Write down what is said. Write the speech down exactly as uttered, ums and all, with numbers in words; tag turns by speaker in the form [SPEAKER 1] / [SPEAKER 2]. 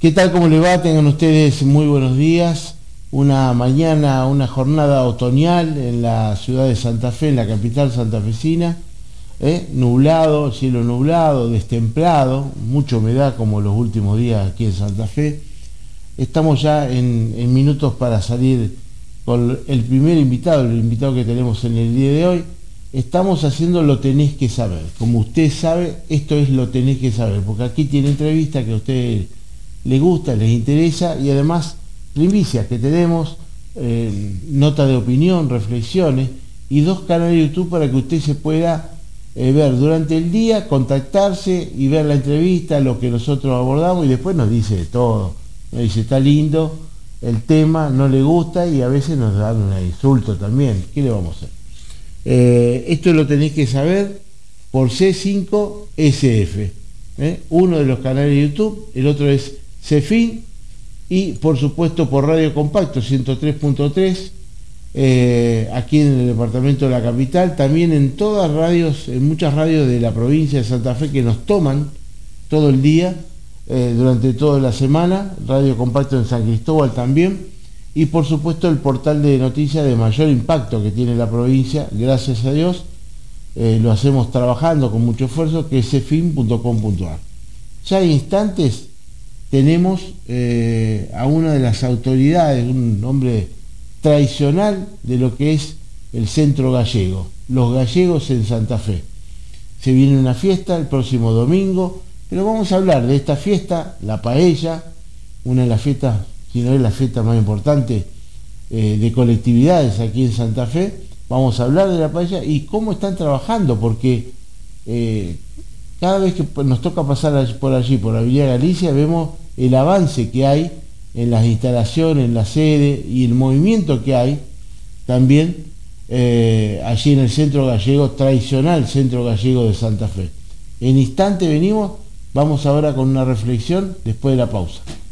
[SPEAKER 1] ¿Qué tal? ¿Cómo le va? Tengan ustedes muy buenos días. Una mañana, una jornada otoñal en la ciudad de Santa Fe, en la capital santafesina. ¿eh? Nublado, cielo nublado, destemplado, mucha humedad como los últimos días aquí en Santa Fe. Estamos ya en, en minutos para salir con el primer invitado, el invitado que tenemos en el día de hoy. Estamos haciendo Lo Tenés que Saber. Como usted sabe, esto es Lo Tenés que Saber, porque aquí tiene entrevistas que a usted les gusta, les interesa, y además primicias que tenemos, eh, nota de opinión, reflexiones, y dos canales de YouTube para que usted se pueda eh, ver durante el día, contactarse y ver la entrevista, lo que nosotros abordamos, y después nos dice de todo. Nos dice, está lindo el tema, no le gusta, y a veces nos dan un insulto también. ¿Qué le vamos a hacer? Eh, esto lo tenés que saber por C cinco S F, ¿eh? Uno de los canales de YouTube, el otro es Cefin, y por supuesto por Radio Compacto ciento tres punto tres, eh, aquí en el departamento de la capital, también en todas radios, en muchas radios de la provincia de Santa Fe que nos toman todo el día, eh, durante toda la semana. Radio Compacto en San Cristóbal también, y por supuesto el portal de noticias de mayor impacto que tiene la provincia, gracias a Dios, eh, lo hacemos trabajando con mucho esfuerzo, que es cefin punto com punto ar. Ya hay instantes tenemos eh, a una de las autoridades, un hombre tradicional de lo que es el centro gallego, los gallegos en Santa Fe. Se viene una fiesta el próximo domingo, pero vamos a hablar de esta fiesta, la paella, una de las fiestas, si no es la fiesta más importante eh, de colectividades aquí en Santa Fe. Vamos a hablar de la paella y cómo están trabajando, porque eh, cada vez que nos toca pasar por allí, por la Avenida Galicia, vemos el avance que hay en las instalaciones, en la sede, y el movimiento que hay también eh, allí en el centro gallego, tradicional centro gallego de Santa Fe. En instante venimos, vamos ahora con una reflexión después de la pausa.